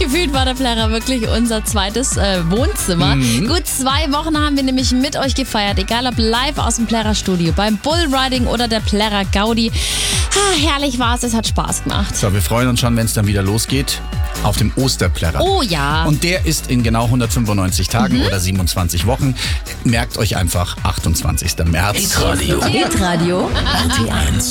Gefühlt war der Plärrer wirklich unser zweites Wohnzimmer. Gut 2 Wochen haben wir nämlich mit euch gefeiert, egal ob live aus dem Plärrer-Studio, beim Bullriding oder der Plärrer Gaudi. Herrlich war es hat Spaß gemacht. So, wir freuen uns schon, wenn es dann wieder losgeht auf dem Osterplärrer. Oh ja. Und der ist in genau 195 Tagen oder 27 Wochen. Merkt euch einfach 28. März. Hitradio Hitradio RT1.